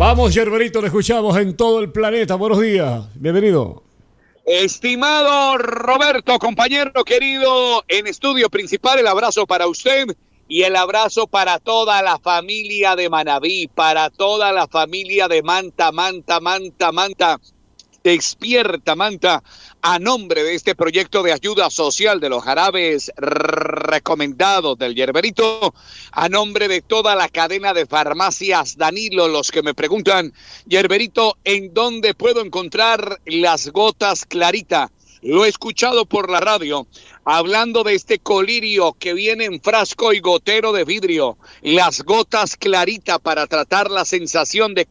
Vamos, Yerberito, le escuchamos en todo el planeta. Buenos días, bienvenido. Estimado Roberto, compañero querido, en estudio principal, el abrazo para usted y el abrazo para toda la familia de Manabí, para toda la familia de Manta. Despierta, Manta, a nombre de este proyecto de ayuda social de los jarabes recomendados del Yerberito, a nombre de toda la cadena de farmacias Danilo, los que me preguntan, Yerberito, ¿en dónde puedo encontrar las gotas Clarita? Lo he escuchado por la radio, hablando de este colirio que viene en frasco y gotero de vidrio, las gotas Clarita para tratar la sensación de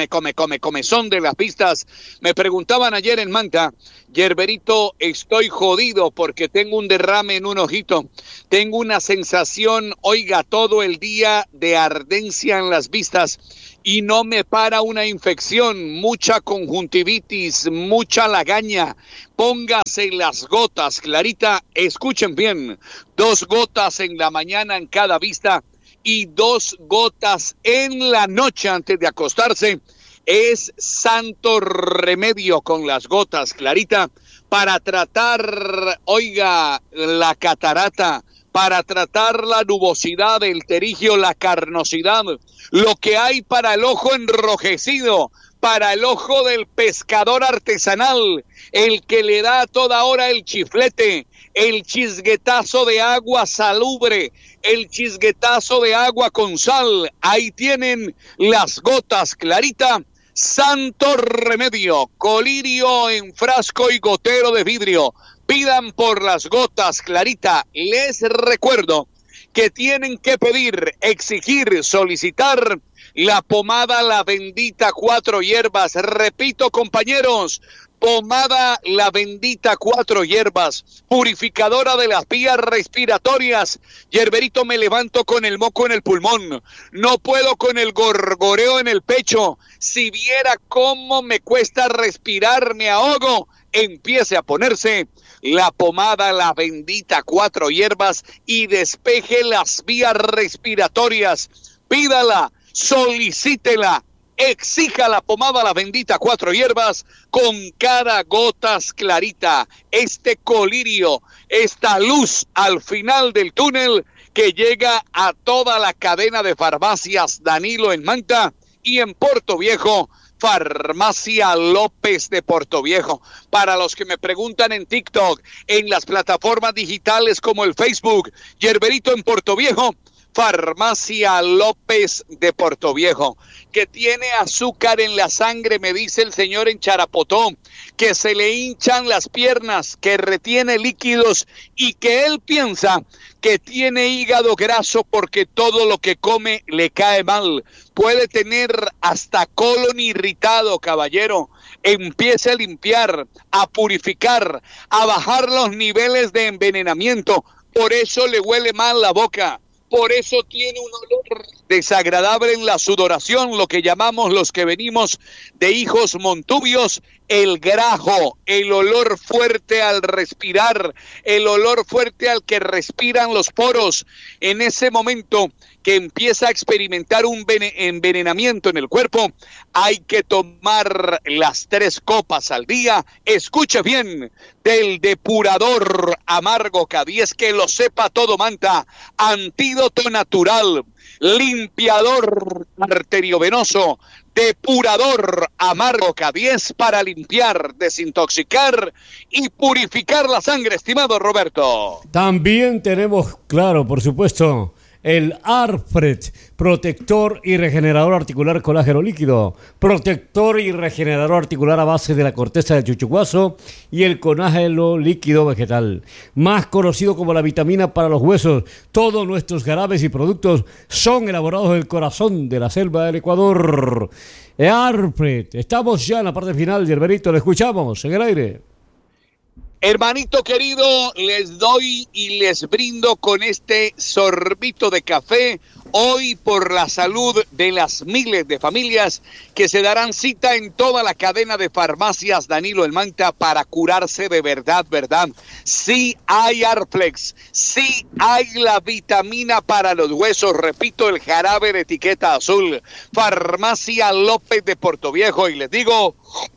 comezón de las vistas. Me preguntaban ayer en Manta, Yerberito, estoy jodido porque tengo un derrame en un ojito, tengo una sensación, oiga, todo el día de ardencia en las vistas y no me para una infección, mucha conjuntivitis, mucha lagaña. Póngase las gotas Clarita, escuchen bien, 2 gotas en la mañana en cada vista y 2 gotas en la noche antes de acostarse. Es santo remedio con las gotas Clarita para tratar, oiga, la catarata, para tratar la nubosidad, el terigio, la carnosidad, lo que hay para el ojo enrojecido, para el ojo del pescador artesanal, el que le da a toda hora el chiflete, el chisguetazo de agua salubre, el chisguetazo de agua con sal. Ahí tienen las gotas Clarita, santo remedio, colirio en frasco y gotero de vidrio. Pidan por las gotas Clarita. Les recuerdo que tienen que pedir, exigir, solicitar la pomada La Bendita 4 hierbas. Repito, compañeros, pomada La Bendita 4 hierbas, purificadora de las vías respiratorias. Yerberito, me levanto con el moco en el pulmón, no puedo con el gorgoreo en el pecho. Si viera cómo me cuesta respirar, me ahogo. Empiece a ponerse la pomada La Bendita 4 hierbas y despeje las vías respiratorias. Pídala, solicítela, exija la pomada La Bendita 4 hierbas con cada gotas Clarita. Este colirio, esta luz al final del túnel que llega a toda la cadena de farmacias Danilo en Manta y en Portoviejo, Farmacia López de Portoviejo. Para los que me preguntan en TikTok, en las plataformas digitales como el Facebook, Yerberito en Portoviejo, Farmacia López de Portoviejo, que tiene azúcar en la sangre, me dice el señor en Charapotó, que se le hinchan las piernas, que retiene líquidos y que él piensa que tiene hígado graso porque todo lo que come le cae mal. Puede tener hasta colon irritado, caballero. Empiece a limpiar, a purificar, a bajar los niveles de envenenamiento. Por eso le huele mal la boca. Por eso tiene un olor desagradable en la sudoración, lo que llamamos los que venimos de hijos montubios, el grajo, el olor fuerte al respirar, el olor fuerte al que respiran los poros. En ese momento que empieza a experimentar un envenenamiento en el cuerpo, hay que tomar las 3 copas al día. Escuche bien, del depurador amargo K10, que lo sepa todo Manta, antídoto natural, limpiador arteriovenoso, depurador amargo K10 para limpiar, desintoxicar y purificar la sangre, estimado Roberto. También tenemos, claro, por supuesto, el Arfred, protector y regenerador articular colágeno líquido, protector y regenerador articular a base de la corteza de chuchuguazo y el colágeno líquido vegetal, más conocido como la vitamina para los huesos. Todos nuestros jarabes y productos son elaborados en el corazón de la selva del Ecuador. Arfred, estamos ya en la parte final, Yerberito, lo escuchamos en el aire. Hermanito querido, les doy y les brindo con este sorbito de café Hoy por la salud de las miles de familias que se darán cita en toda la cadena de farmacias Danilo El Manta para curarse de verdad. Sí hay Arflex, sí hay la vitamina para los huesos, repito, el jarabe de etiqueta azul. Farmacia López de Portoviejo, y les digo,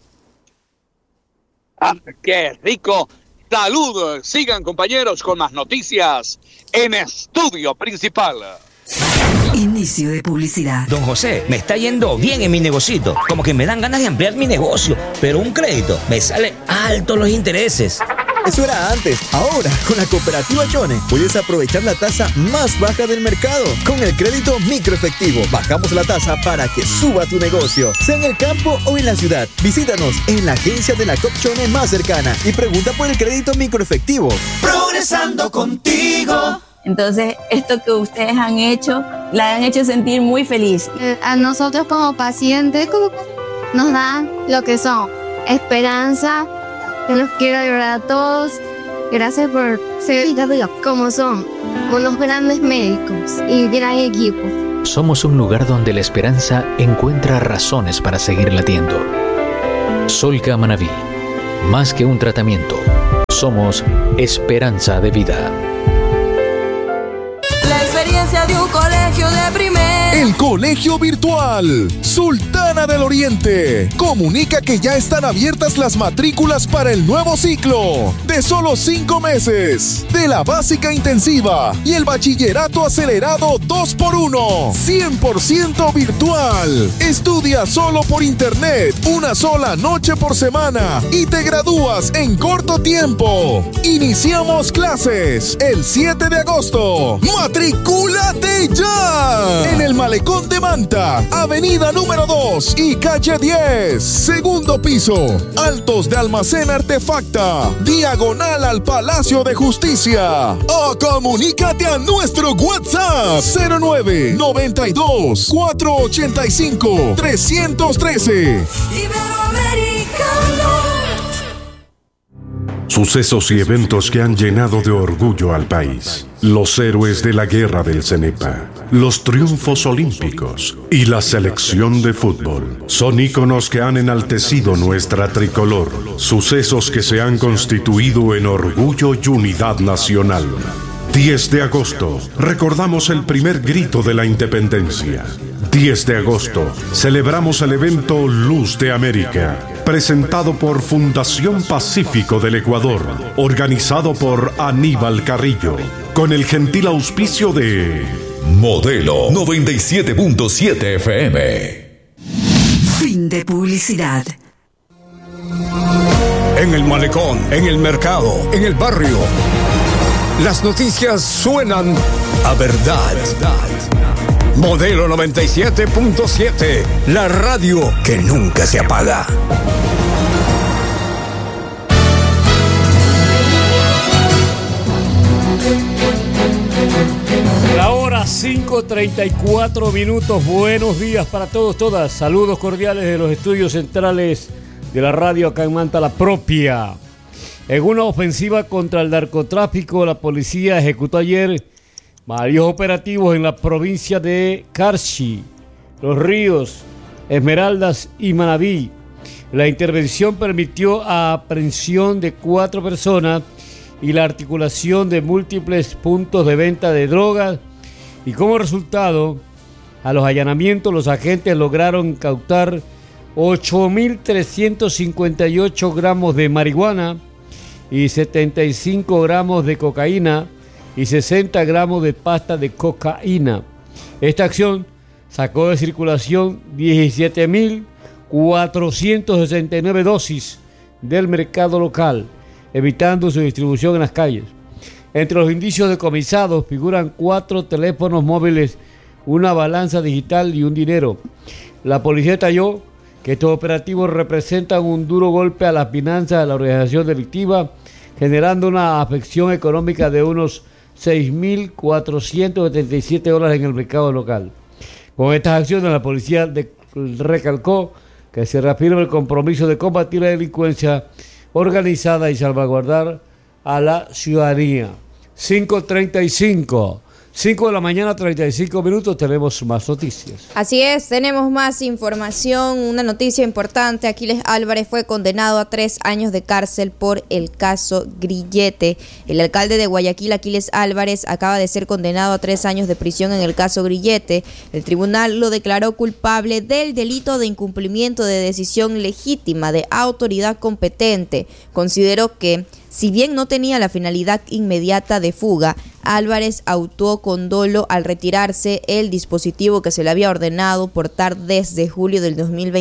¡qué rico! ¡Salud! Sigan, compañeros, con más noticias en Estudio Principal. Inicio de publicidad. Don José, me está yendo bien en mi negocito. Como que me dan ganas de ampliar mi negocio. Pero un crédito, me sale alto los intereses. Eso era antes. Ahora, con la cooperativa Chone, puedes aprovechar la tasa más baja del mercado. Con el crédito microefectivo, bajamos la tasa para que suba tu negocio, sea en el campo o en la ciudad. Visítanos en la agencia de la COP Chone más cercana y pregunta por el crédito microefectivo. Progresando contigo. Entonces, esto que ustedes han hecho, la han hecho sentir muy feliz. A nosotros como pacientes nos dan lo que son esperanza, que nos quiere ayudar a todos. Gracias por ser como son, unos grandes médicos y gran equipo. Somos un lugar donde la esperanza encuentra razones para seguir latiendo. Solca Manabí, más que un tratamiento, somos esperanza de vida. De un colegio de primera. El colegio virtual Sultana del Oriente comunica que ya están abiertas las matrículas para el nuevo ciclo de solo 5 meses de la básica intensiva y el bachillerato acelerado 2x1, 100% virtual. Estudia solo por internet, una sola noche por semana y te gradúas en corto tiempo. Iniciamos clases el 7 de agosto. ¡Matricúlate ya! En el Malecón de Manta, avenida número 2 y calle 10, segundo piso, Altos de Almacén Artefacta, diagonal al Palacio de Justicia. O comunícate a nuestro WhatsApp 0992 485 313. Iberoamericano. Sucesos y eventos que han llenado de orgullo al país. Los héroes de la guerra del Cenepa, los triunfos olímpicos y la selección de fútbol son íconos que han enaltecido nuestra tricolor. Sucesos que se han constituido en orgullo y unidad nacional. 10 de agosto, recordamos el primer grito de la independencia. 10 de agosto, celebramos el evento Luz de América, presentado por Fundación Pacífico del Ecuador, organizado por Aníbal Carrillo, con el gentil auspicio de Modelo 97.7 FM. Fin de publicidad. En el malecón, en el mercado, en el barrio, las noticias suenan a verdad. Modelo 97.7, la radio que nunca se apaga. La hora 5:34. Buenos días para todos, todas. Saludos cordiales de los estudios centrales de la radio acá en Manta, la propia. En una ofensiva contra el narcotráfico, la policía ejecutó ayer varios operativos en la provincia de Carchi, Los Ríos, Esmeraldas y Manabí. La intervención permitió aprehensión de 4 personas y la articulación de múltiples puntos de venta de drogas, y como resultado, a los allanamientos los agentes lograron incautar 8.358 gramos de marihuana y 75 gramos de cocaína y 60 gramos de pasta de cocaína. Esta acción sacó de circulación 17.469 dosis del mercado local, evitando su distribución en las calles. Entre los indicios decomisados figuran 4 teléfonos móviles, una balanza digital y un dinero. La policía detalló que estos operativos representan un duro golpe a las finanzas de la organización delictiva, generando una afección económica de unos $6.477 en el mercado local. Con estas acciones, la policía recalcó que se reafirma el compromiso de combatir la delincuencia organizada y salvaguardar a la ciudadanía. 5:35. 5 de la mañana, 35 minutos, tenemos más noticias. Así es, tenemos más información, una noticia importante. Aquiles Álvarez fue condenado a 3 años de cárcel por el caso Grillete. El alcalde de Guayaquil, Aquiles Álvarez, acaba de ser condenado a 3 años de prisión en el caso Grillete. El tribunal lo declaró culpable del delito de incumplimiento de decisión legítima de autoridad competente. Consideró que, si bien no tenía la finalidad inmediata de fuga, Álvarez actuó con dolo al retirarse el dispositivo que se le había ordenado portar desde julio del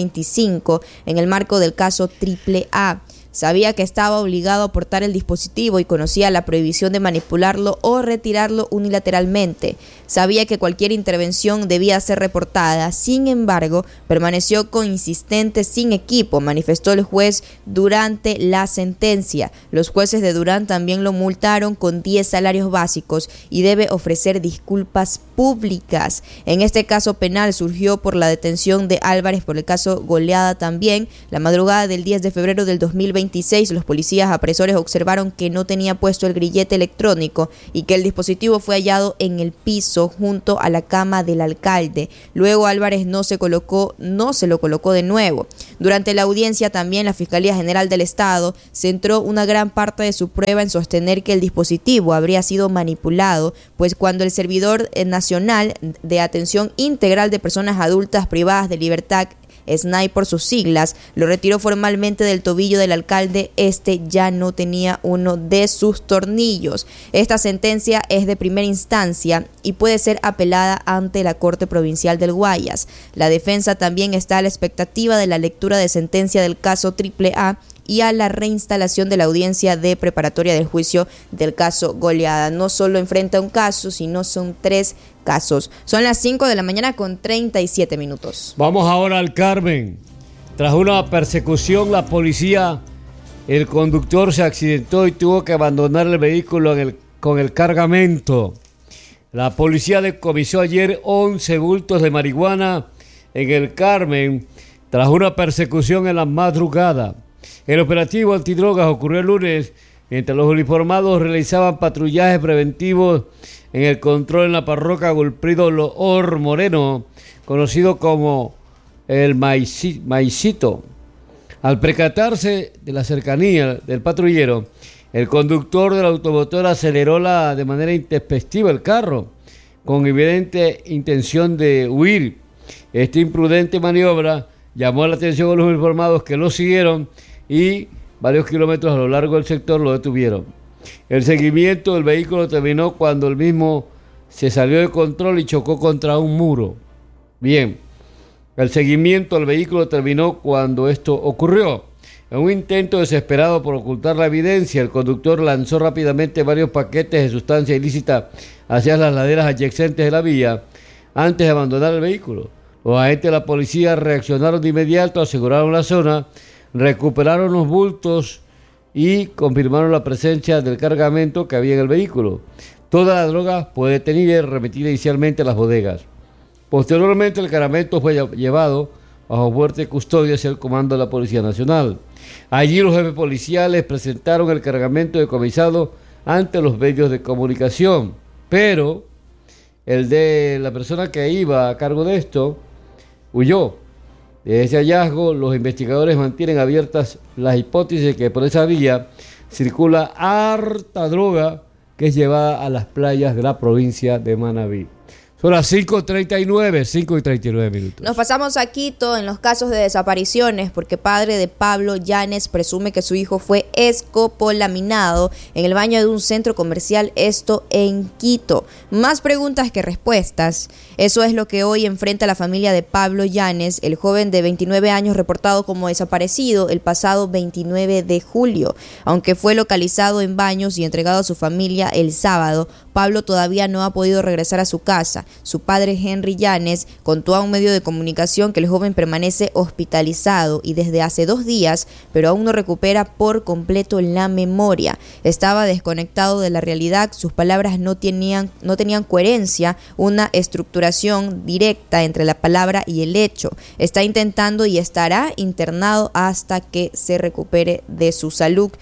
2025 en el marco del caso AAA. Sabía que estaba obligado a portar el dispositivo y conocía la prohibición de manipularlo o retirarlo unilateralmente. Sabía que cualquier intervención debía ser reportada. Sin embargo, permaneció insistente sin equipo, manifestó el juez durante la sentencia. Los jueces de Durán también lo multaron con 10 salarios básicos y debe ofrecer disculpas públicas. En este caso penal surgió por la detención de Álvarez por el caso Goleada también. La madrugada del 10 de febrero del 2026, los policías apresores observaron que no tenía puesto el grillete electrónico y que el dispositivo fue hallado en el piso junto a la cama del alcalde. Luego Álvarez no se lo colocó de nuevo. Durante la audiencia también la Fiscalía General del Estado centró una gran parte de su prueba en sostener que el dispositivo habría sido manipulado, pues cuando el Servidor Nacional de Atención Integral de Personas Adultas Privadas de Libertad, SNAI por sus siglas, lo retiró formalmente del tobillo del alcalde, este ya no tenía uno de sus tornillos. Esta sentencia es de primera instancia y puede ser apelada ante la Corte Provincial del Guayas. La defensa también está a la expectativa de la lectura de sentencia del caso AAA y a la reinstalación de la audiencia de preparatoria del juicio del caso Goleada. No solo enfrenta un caso, sino son 3 casos. Son las 5 de la mañana con 37 minutos. Vamos ahora al Carmen. Tras una persecución, la policía, el conductor se accidentó y tuvo que abandonar el vehículo con el cargamento. La policía decomisó ayer 11 bultos de marihuana en el Carmen tras una persecución en la madrugada. El operativo antidrogas ocurrió el lunes mientras los uniformados realizaban patrullajes preventivos en el control en la parroquia Gulprido Loor Moreno, conocido como el Maicito. Al percatarse de la cercanía del patrullero, el conductor del automotor aceleró de manera intempestiva el carro, con evidente intención de huir. Esta imprudente maniobra llamó la atención de los uniformados, que lo siguieron y varios kilómetros a lo largo del sector lo detuvieron. El seguimiento del vehículo terminó cuando el mismo se salió de control y chocó contra un muro. Bien, el seguimiento del vehículo terminó cuando esto ocurrió. En un intento desesperado por ocultar la evidencia, el conductor lanzó rápidamente varios paquetes de sustancia ilícita hacia las laderas adyacentes de la vía antes de abandonar el vehículo. Los agentes de la policía reaccionaron de inmediato, aseguraron la zona, recuperaron los bultos y confirmaron la presencia del cargamento que había en el vehículo. Toda la droga fue detenida y remitida inicialmente a las bodegas. Posteriormente, el cargamento fue llevado bajo fuerte custodia hacia el comando de la Policía Nacional. Allí los jefes policiales presentaron el cargamento decomisado ante los medios de comunicación, pero el de la persona que iba a cargo de esto huyó. De ese hallazgo, los investigadores mantienen abiertas las hipótesis de que por esa vía circula harta droga que es llevada a las playas de la provincia de Manabí. Son las 5:39 minutos. Nos pasamos a Quito en los casos de desapariciones porque padre de Pablo Llanes presume que su hijo fue escopolaminado en el baño de un centro comercial, esto en Quito. Más preguntas que respuestas. Eso es lo que hoy enfrenta la familia de Pablo Llanes, el joven de 29 años reportado como desaparecido el pasado 29 de julio. Aunque fue localizado en baños y entregado a su familia el sábado, Pablo todavía no ha podido regresar a su casa. Su padre, Henry Llanes, contó a un medio de comunicación que el joven permanece hospitalizado y desde hace 2 días, pero aún no recupera por completo la memoria. Estaba desconectado de la realidad, sus palabras no tenían coherencia, una estructuración directa entre la palabra y el hecho. Está intentando y estará internado hasta que se recupere de su salud.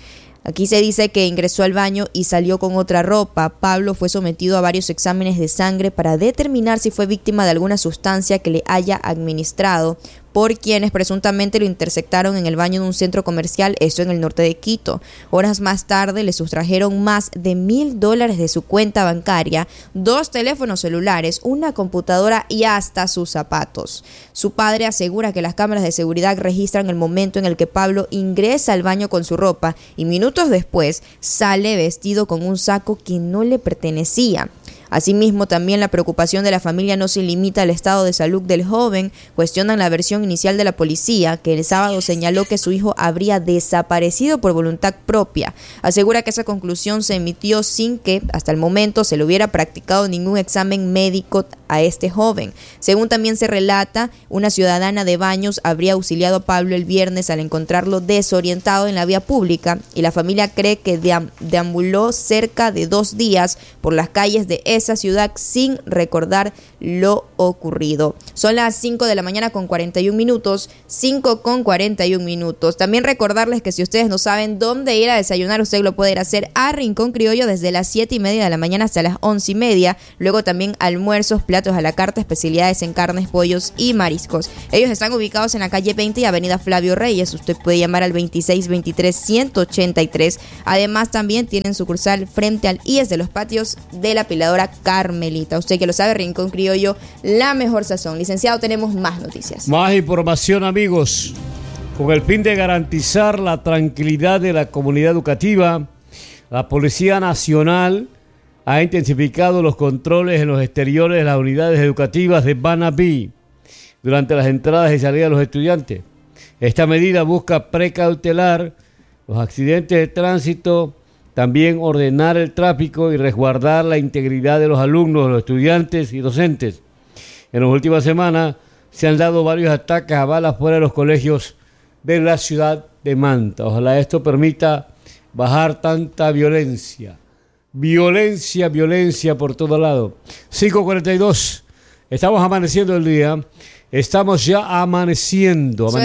Aquí se dice que ingresó al baño y salió con otra ropa. Pablo fue sometido a varios exámenes de sangre para determinar si fue víctima de alguna sustancia que le haya administrado por quienes presuntamente lo interceptaron en el baño de un centro comercial, esto en el norte de Quito. Horas más tarde le sustrajeron más de $1,000 de su cuenta bancaria, 2 teléfonos celulares, una computadora y hasta sus zapatos. Su padre asegura que las cámaras de seguridad registran el momento en el que Pablo ingresa al baño con su ropa y minutos después sale vestido con un saco que no le pertenecía. Asimismo, también la preocupación de la familia no se limita al estado de salud del joven. Cuestionan la versión inicial de la policía, que el sábado señaló que su hijo habría desaparecido por voluntad propia. Asegura que esa conclusión se emitió sin que, hasta el momento, se le hubiera practicado ningún examen médico a este joven. Según también se relata, una ciudadana de Baños habría auxiliado a Pablo el viernes al encontrarlo desorientado en la vía pública y la familia cree que deambuló cerca de 2 días por las calles de esa ciudad sin recordar lo ocurrido. Son las 5 de la mañana con 41 minutos, 5 con 41 minutos. También recordarles que si ustedes no saben dónde ir a desayunar, usted lo puede ir a hacer a Rincón Criollo desde las 7:30 de la mañana hasta las 11:30. Luego también almuerzos, platos a la carta, especialidades en carnes, pollos y mariscos. Ellos están ubicados en la calle 20 y avenida Flavio Reyes. Usted puede llamar al 2623-183. Además, también tienen sucursal frente al IES de los Patios de la Piladora Carmelita. Usted que lo sabe, Rincón Criollo, la mejor sazón. Licenciado, tenemos más noticias. Más información, amigos. Con el fin de garantizar la tranquilidad de la comunidad educativa, la Policía Nacional ha intensificado los controles en los exteriores de las unidades educativas de Manabí durante las entradas y salidas de los estudiantes. Esta medida busca precautelar los accidentes de tránsito, también ordenar el tráfico y resguardar la integridad de los alumnos, los estudiantes y docentes. En las últimas semanas se han dado varios ataques a balas fuera de los colegios de la ciudad de Manta. Ojalá esto permita bajar tanta violencia. Violencia por todo lado. 5:42. Estamos amaneciendo el día. Estamos ya amaneciendo. Eso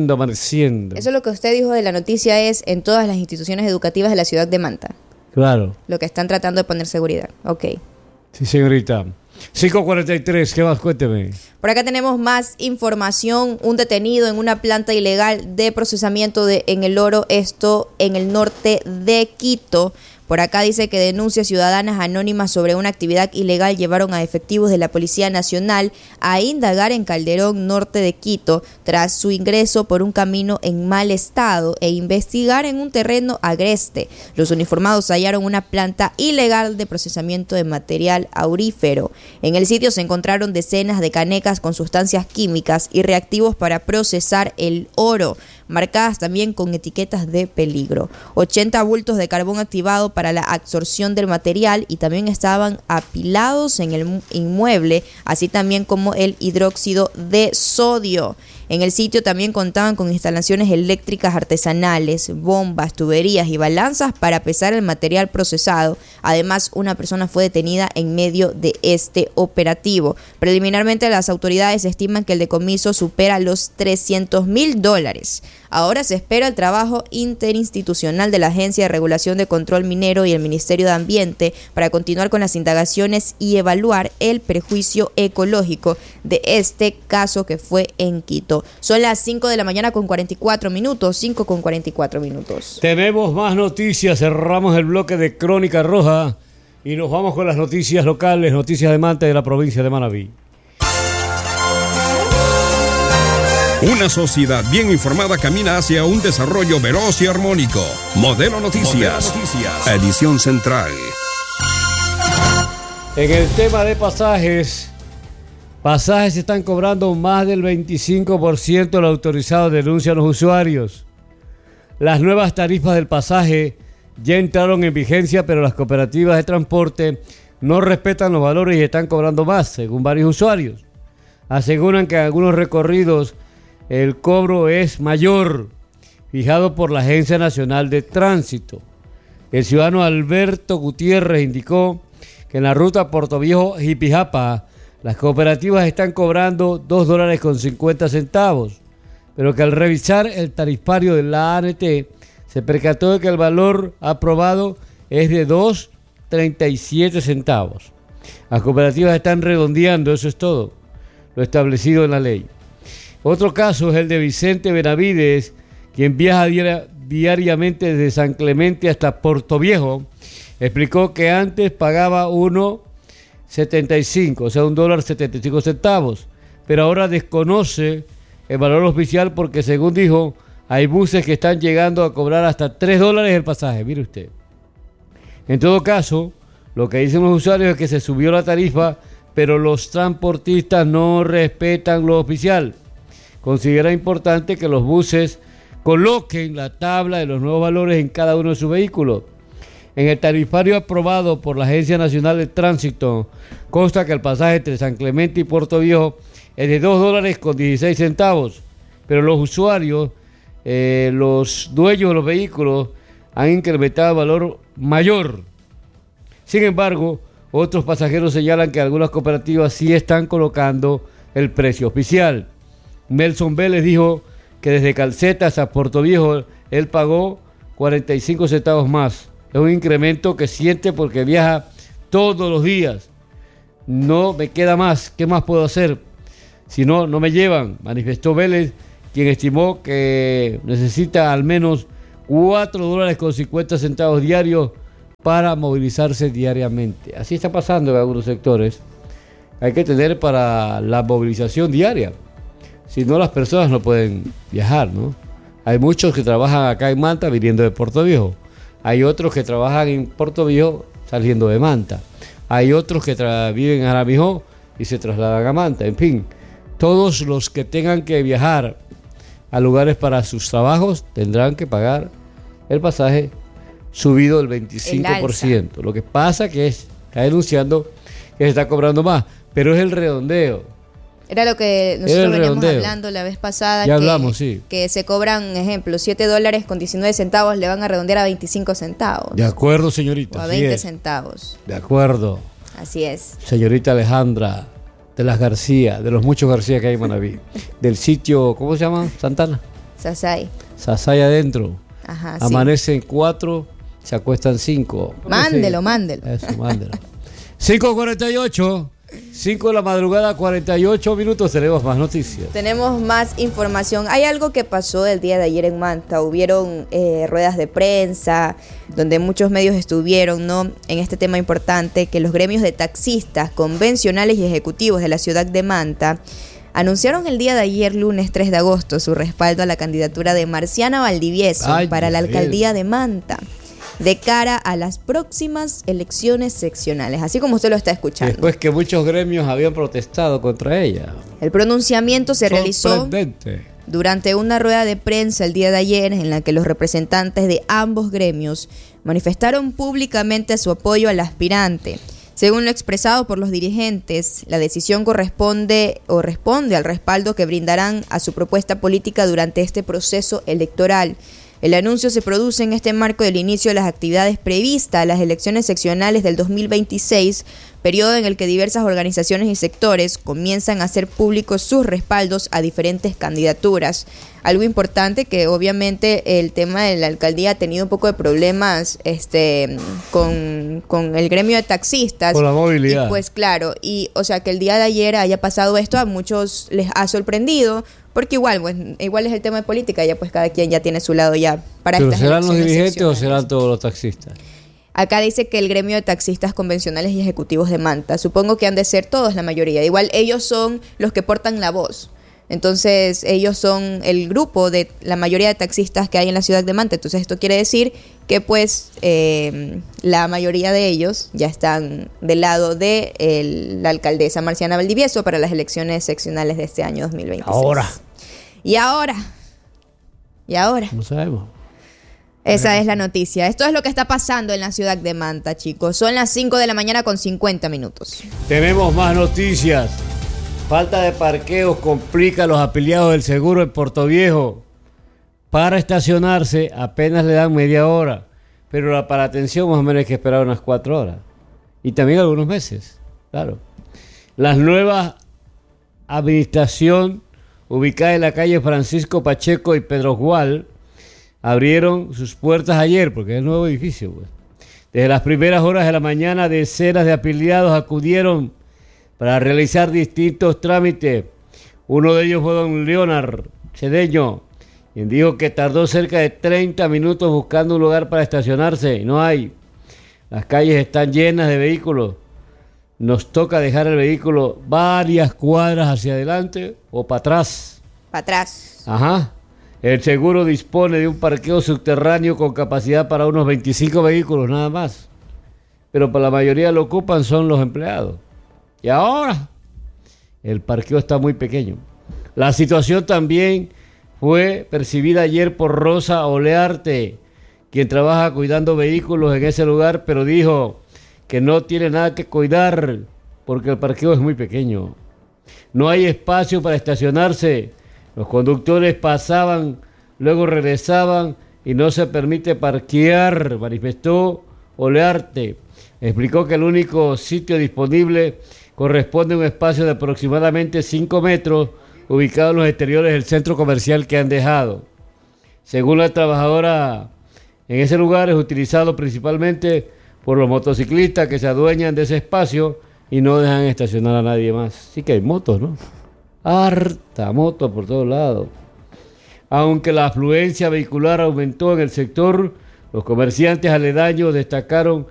es lo que usted dijo de la noticia, es en todas las instituciones educativas de la ciudad de Manta. Claro. Lo que están tratando de poner seguridad. Ok. Sí, señorita. 5:43, ¿qué más? Cuénteme. Por acá tenemos más información. Un detenido en una planta ilegal de procesamiento en el oro, esto en el norte de Quito. Por acá dice que denuncias ciudadanas anónimas sobre una actividad ilegal llevaron a efectivos de la Policía Nacional a indagar en Calderón, norte de Quito, tras su ingreso por un camino en mal estado e investigar en un terreno agreste. Los uniformados hallaron una planta ilegal de procesamiento de material aurífero. En el sitio se encontraron decenas de canecas con sustancias químicas y reactivos para procesar el oro, marcadas también con etiquetas de peligro. 80 bultos de carbón activado para la absorción del material y también estaban apilados en el inmueble, así también como el hidróxido de sodio. En el sitio también contaban con instalaciones eléctricas artesanales, bombas, tuberías y balanzas para pesar el material procesado. Además, una persona fue detenida en medio de este operativo. Preliminarmente, las autoridades estiman que el decomiso supera los $300,000. Ahora se espera el trabajo interinstitucional de la Agencia de Regulación de Control Minero y el Ministerio de Ambiente para continuar con las indagaciones y evaluar el perjuicio ecológico de este caso que fue en Quito. Son las 5 de la mañana con 44 minutos, 5 con 44 minutos. Tenemos más noticias, cerramos el bloque de Crónica Roja y nos vamos con las noticias locales, noticias de Manta y de la provincia de Manabí. Una sociedad bien informada camina hacia un desarrollo veloz y armónico. Modelo Noticias. Edición central. En el tema de pasajes están cobrando más del 25% de lo autorizado, denuncian los usuarios. Las nuevas tarifas del pasaje ya entraron en vigencia, pero las cooperativas de transporte no respetan los valores y están cobrando más, según varios usuarios. Aseguran que en algunos recorridos el cobro es mayor, fijado por la Agencia Nacional de Tránsito. El ciudadano Alberto Gutiérrez indicó que en la ruta Puerto Viejo-Jipijapa las cooperativas están cobrando $2.50, pero que al revisar el tarifario de la ANT se percató de que el valor aprobado es de 2.37 centavos. Las cooperativas están redondeando, eso es todo, lo establecido en la ley. Otro caso es el de Vicente Benavides, quien viaja diariamente desde San Clemente hasta Portoviejo. Explicó que antes pagaba 1.75, o sea, $1.75, pero ahora desconoce el valor oficial porque, según dijo, hay buses que están llegando a cobrar hasta $3 el pasaje, mire usted. En todo caso, lo que dicen los usuarios es que se subió la tarifa, pero los transportistas no respetan lo oficial. Considera importante que los buses coloquen la tabla de los nuevos valores en cada uno de sus vehículos. En el tarifario aprobado por la Agencia Nacional de Tránsito, consta que el pasaje entre San Clemente y Portoviejo es de $2.16, pero los usuarios, los dueños de los vehículos, han incrementado el valor mayor. Sin embargo, otros pasajeros señalan que algunas cooperativas sí están colocando el precio oficial. Nelson Vélez dijo que desde Calcetas a Portoviejo él pagó 45 centavos más. Es un incremento que siente porque viaja todos los días. No me queda más. ¿Qué más puedo hacer? Si no, no me llevan, manifestó Vélez, quien estimó que necesita al menos $4.50 diarios para movilizarse diariamente. Así está pasando en algunos sectores. Hay que tener para la movilización diaria. Si no, las personas no pueden viajar, ¿no? Hay muchos que trabajan acá en Manta viniendo de Portoviejo. Hay otros que trabajan en Portoviejo saliendo de Manta. Hay otros que viven en Aramijo y se trasladan a Manta. En fin, todos los que tengan que viajar a lugares para sus trabajos tendrán que pagar el pasaje subido del 25%. Lo que pasa que está denunciando que se está cobrando más, pero es el redondeo. Era lo que nosotros veníamos hablando la vez pasada. Ya hablamos, sí. Que se cobran, ejemplo, $7.19, le van a redondear a 25 centavos. De acuerdo, señorita. O a 20 centavos. De acuerdo. Así es. Señorita Alejandra de las García, de los muchos García que hay en Manaví. Del sitio, ¿cómo se llama? Santana. Sasay. Sasay adentro. Ajá, amanecen 4, se acuestan 5. Mándelo. Eso, mándelo. 5:48. 5 de la madrugada, 48 minutos. Tenemos más noticias. Tenemos más información. Hay algo que pasó el día de ayer en Manta. Hubieron ruedas de prensa donde muchos medios estuvieron, ¿no?, en este tema importante, que los gremios de taxistas convencionales y ejecutivos de la ciudad de Manta anunciaron el día de ayer, lunes 3 de agosto, su respaldo a la candidatura de Marciana Valdivieso para la alcaldía de Manta, de cara a las próximas elecciones seccionales, así como usted lo está escuchando. Después que muchos gremios habían protestado contra ella. El pronunciamiento se realizó durante una rueda de prensa el día de ayer, en la que los representantes de ambos gremios manifestaron públicamente su apoyo al aspirante. Según lo expresado por los dirigentes, la decisión responde al respaldo que brindarán a su propuesta política durante este proceso electoral. El anuncio se produce en este marco del inicio de las actividades previstas a las elecciones seccionales del 2026, periodo en el que diversas organizaciones y sectores comienzan a hacer públicos sus respaldos a diferentes candidaturas. Algo importante, que obviamente el tema de la alcaldía ha tenido un poco de problemas con el gremio de taxistas. Con la movilidad. Y pues claro, o sea, que el día de ayer haya pasado esto, a muchos les ha sorprendido, porque igual es el tema de política, ya pues cada quien ya tiene su lado ya para estas elecciones. ¿Pero serán los dirigentes o serán todos los taxistas? Acá dice que el gremio de taxistas convencionales y ejecutivos de Manta, supongo que han de ser todos, la mayoría. Igual ellos son los que portan la voz. Entonces ellos son el grupo de la mayoría de taxistas que hay en la ciudad de Manta. Entonces esto quiere decir que pues la mayoría de ellos ya están del lado de la alcaldesa Marciana Valdivieso para las elecciones seccionales de este año 2026. ¿Y ahora? No sabemos. Esa es la noticia. Esto es lo que está pasando en la ciudad de Manta, chicos. Son las 5 de la mañana con 50 minutos. Tenemos más noticias. Falta de parqueos complica a los afiliados del seguro en Portoviejo. Para estacionarse apenas le dan media hora, pero para atención más o menos hay que esperar unas 4 horas. Y también algunos meses, claro. Las nuevas administración ubicada en la calle Francisco Pacheco y Pedro Juan abrieron sus puertas ayer, porque es el nuevo edificio, pues. Desde las primeras horas de la mañana, decenas de afiliados acudieron para realizar distintos trámites. Uno de ellos fue don Leonard Cedeño, quien dijo que tardó cerca de 30 minutos buscando un lugar para estacionarse y no hay. Las calles están llenas de vehículos. Nos toca dejar el vehículo varias cuadras hacia adelante o para atrás. Para atrás. Ajá. El seguro dispone de un parqueo subterráneo con capacidad para unos 25 vehículos nada más. Pero para la mayoría lo ocupan son los empleados. Y ahora el parqueo está muy pequeño. La situación también fue percibida ayer por Rosa Olearte, quien trabaja cuidando vehículos en ese lugar, pero dijo que no tiene nada que cuidar porque el parqueo es muy pequeño. No hay espacio para estacionarse. Los conductores pasaban, luego regresaban y no se permite parquear, manifestó Olearte. Explicó que el único sitio disponible corresponde a un espacio de aproximadamente 5 metros ubicado en los exteriores del centro comercial que han dejado. Según la trabajadora, en ese lugar es utilizado principalmente por los motociclistas que se adueñan de ese espacio y no dejan estacionar a nadie más. Sí que hay motos, ¿no? Harta moto por todos lados. Aunque la afluencia vehicular aumentó en el sector, los comerciantes aledaños destacaron